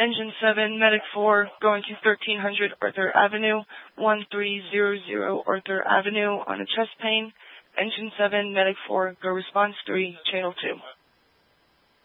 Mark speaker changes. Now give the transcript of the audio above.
Speaker 1: Engine 7, Medic 4, going to 1300 Arthur Avenue, 1300 Arthur Avenue on a chest pain. Engine 7, Medic 4, go response 3, channel 2.